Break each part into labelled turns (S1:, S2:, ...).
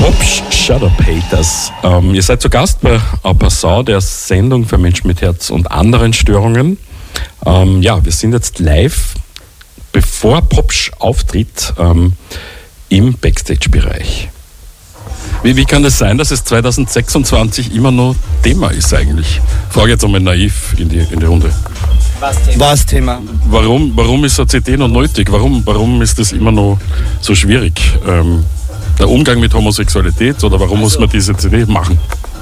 S1: Popsch, Shut Up Haters. Ihr seid zu Gast bei En Passant, der Sendung für Menschen mit Herz und anderen Störungen. Wir sind jetzt live, bevor Popsch auftritt, im Backstage-Bereich. Wie kann es sein, dass es 2026 immer noch Thema ist eigentlich? Frage jetzt einmal naiv in die Runde.
S2: Was Thema?
S1: Warum ist eine CD noch nötig? Warum ist das immer noch so schwierig? Der Umgang mit Homosexualität oder warum muss man diese CD machen?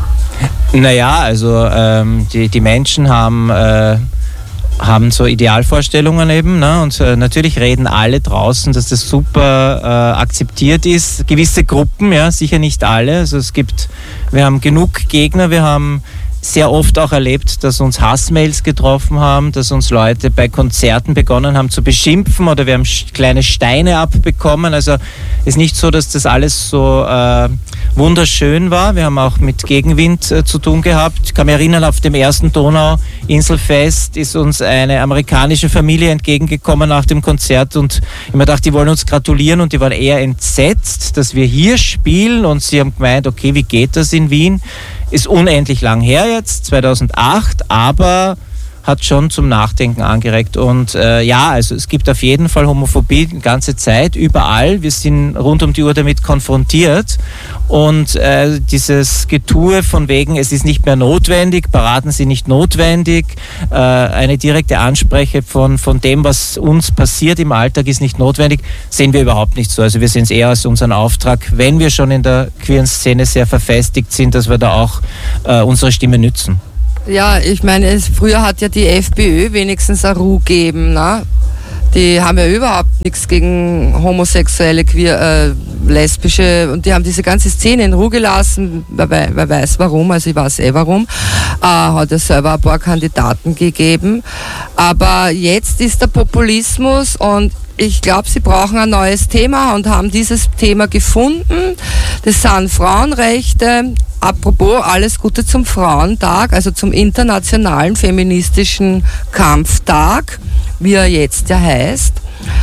S2: Naja, also die Menschen haben so Idealvorstellungen eben, ne? Und natürlich reden alle draußen, dass das super akzeptiert ist. Gewisse Gruppen, ja, sicher nicht alle. Also wir haben genug Gegner, wir haben sehr oft auch erlebt, dass uns Hassmails getroffen haben, dass uns Leute bei Konzerten begonnen haben zu beschimpfen oder wir haben kleine Steine abbekommen. Also ist nicht so, dass das alles so wunderschön war. Wir haben auch mit Gegenwind zu tun gehabt. Ich kann mich erinnern, auf dem ersten Donau-Inselfest ist uns eine amerikanische Familie entgegengekommen nach dem Konzert und ich mir gedacht, die wollen uns gratulieren und die waren eher entsetzt, dass wir hier spielen und sie haben gemeint, okay, wie geht das in Wien? Ist unendlich lang her jetzt, 2008, aber hat schon zum Nachdenken angeregt. Und also es gibt auf jeden Fall Homophobie die ganze Zeit, überall. Wir sind rund um die Uhr damit konfrontiert. Und dieses Getue von wegen, es ist nicht mehr notwendig, Paraden sind nicht notwendig, eine direkte Ansprache von dem, was uns passiert im Alltag, ist nicht notwendig, sehen wir überhaupt nicht so. Also wir sehen es eher als unseren Auftrag, wenn wir schon in der queeren Szene sehr verfestigt sind, dass wir da auch unsere Stimme nützen.
S3: Ja, ich meine, früher hat ja die FPÖ wenigstens eine Ruhe gegeben, ne? Die haben ja überhaupt nichts gegen homosexuelle, queer, lesbische und die haben diese ganze Szene in Ruhe gelassen, wer weiß warum, also ich weiß warum, hat es selber ein paar Kandidaten gegeben, aber jetzt ist der Populismus und ich glaube, sie brauchen ein neues Thema und haben dieses Thema gefunden. Das sind Frauenrechte. Apropos, alles Gute zum Frauentag, also zum internationalen feministischen Kampftag, wie er jetzt ja heißt.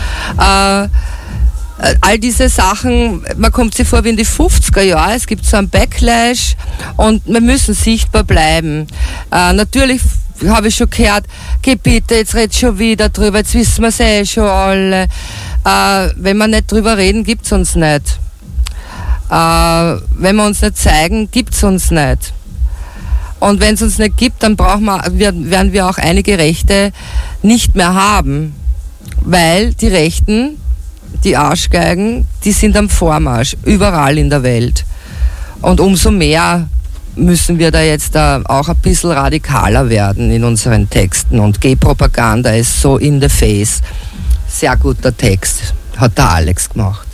S3: All diese Sachen, man kommt sich vor wie in die 50er Jahre, es gibt so einen Backlash und wir müssen sichtbar bleiben. Natürlich habe ich schon gehört, geh bitte, jetzt red schon wieder drüber, jetzt wissen wir es schon alle. Wenn wir nicht drüber reden, gibt es uns nicht. Wenn wir uns nicht zeigen, gibt es uns nicht. Und wenn es uns nicht gibt, dann werden wir auch einige Rechte nicht mehr haben, weil die Rechten, die Arschgeigen, die sind am Vormarsch, überall in der Welt. Und umso mehr müssen wir da jetzt auch ein bisschen radikaler werden in unseren Texten. Und Gay-Propaganda ist so in the face. Sehr guter Text, hat der Alex gemacht.